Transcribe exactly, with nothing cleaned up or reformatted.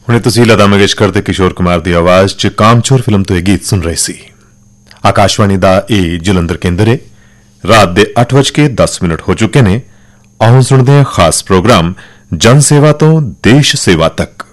ਹੁਣੇ ਤੁਸੀਂ ਲਤਾ ਮੰਗੇਸ਼ਕਰ ਤੇ ਕਿਸ਼ੋਰ ਕੁਮਾਰ ਦੀ ਆਵਾਜ਼ 'ਚ ਕਾਮਚੋਰ ਫਿਲਮ ਤੋਂ ਇਹ ਗੀਤ ਸੁਣ ਰਹੇ ਸੀ। ਆਕਾਸ਼ਵਾਣੀ ਦਾ ਇਹ ਜਲੰਧਰ ਕੇਂਦਰ ਹੈ। ਰਾਤ ਦੇ ਅੱਠ ਵੱਜ ਕੇ ਦਸ ਮਿੰਟ ਹੋ ਚੁੱਕੇ ਨੇ। ਆਓ ਸੁਣਦੇ ਹਾਂ ਖਾਸ ਪ੍ਰੋਗਰਾਮ ਜਨ ਸੇਵਾ ਤੋਂ ਦੇਸ਼ ਸੇਵਾ ਤੱਕ।